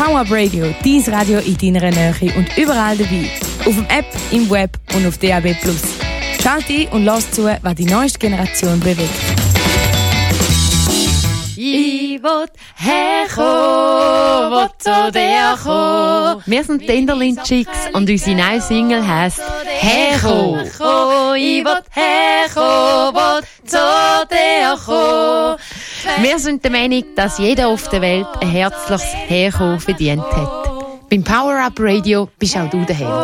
Power Up Radio, dein Radio in deiner Nähe und überall dabei. Auf dem App, im Web und auf DAB+. Schalt ein und lass zu, was die neueste Generation bewegt. Ich will herkommen, will zu dir kommen. Wir sind die Enderlin Chicks und unsere neue Single heisst «Herkommen». Ich will herkommen, will zu dir kommen. Wir sind der Meinung, dass jeder auf der Welt ein herzliches Herkommen verdient hat. Beim Power Up Radio bist auch du daheim.